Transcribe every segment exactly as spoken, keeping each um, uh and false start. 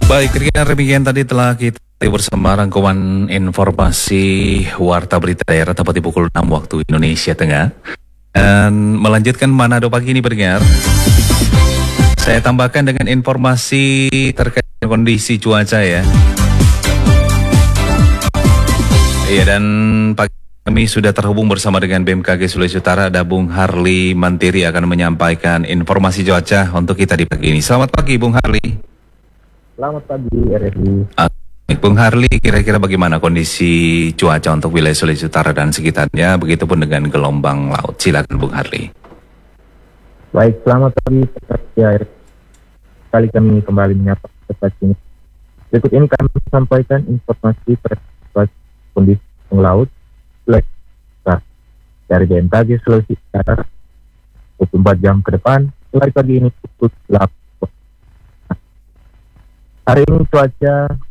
Baik, rekan demikian tadi telah kita bersama rangkuman informasi Warta Berita Daerah tepat di pukul enam waktu Indonesia Tengah. Dan melanjutkan Manado pagi ini pendengar. Saya tambahkan dengan informasi terkait kondisi cuaca ya. Iya, dan pagi kami sudah terhubung bersama dengan B M K G Sulawesi Utara. Ada Bung Harli Mantiri akan menyampaikan informasi cuaca untuk kita di pagi ini. Selamat pagi Bung Harli. Selamat pagi R R I. Uh, Bung Harli, kira-kira bagaimana kondisi cuaca untuk wilayah Sulawesi Utara dan sekitarnya, begitupun dengan gelombang laut. Silakan Bung Harli. Baik, selamat pagi ya, R R I. Kali kami kembali menyapa tepat ini. Berikut ini kami sampaikan informasi terkait kondisi laut Sulawesi Utara dari B M K G Sulawesi Utara dua puluh empat jam ke depan mulai pagi ini pukul delapan. Hari ini cuaca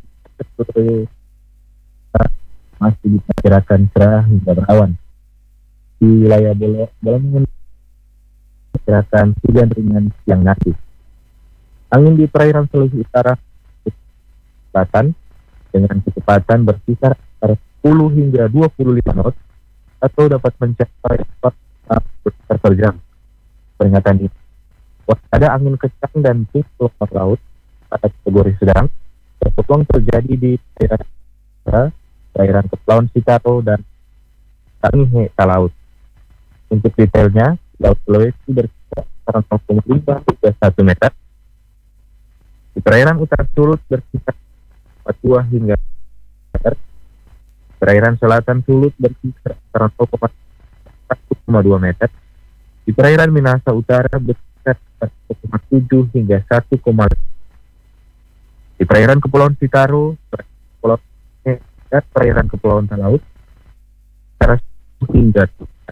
masih diperkirakan cerah hingga berawan. Di wilayah Bolongan diperkirakan hujan ringan siang nanti. Angin di perairan Sulawesi Utara selatan dengan kecepatan berkisar antara sepuluh hingga dua puluh lima knot atau dapat mencapai empat kilometer per jam. Peringatan ini waspada angin kencang dan tinggi gelombang laut pada kategori sedang berpeluang terjadi di perairan perairan Kepulauan Sitaro dan Sangihe Talaut. Untuk detailnya, Laut Sulawesi berkisar antara nol koma lima hingga satu meter. Di perairan utara Sulut berkisar empat puluh dua hingga meter. Perairan selatan Sulut berkisar antara nol koma dua meter. Di perairan Minahasa Utara berkisar satu koma tujuh hingga satu koma lima. Di perairan Kepulauan Sitaro, Kepulauan dan perairan Kepulauan Talaut, antara hingga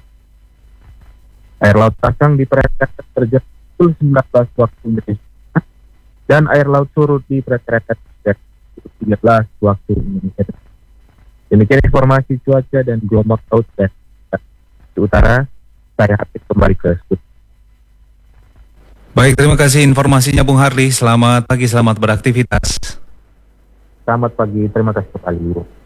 air laut pasang diperkirakan terjadi pukul sembilan belas waktu Indonesia dan air laut surut diperkirakan terjadi pukul tiga belas waktu Indonesia. Demikian informasi cuaca dan gelombang laut dan di utara. Saya Habib kembali ke studio. Baik, terima kasih informasinya Bung Harli. Selamat pagi, selamat beraktivitas. Selamat pagi, terima kasih kembali.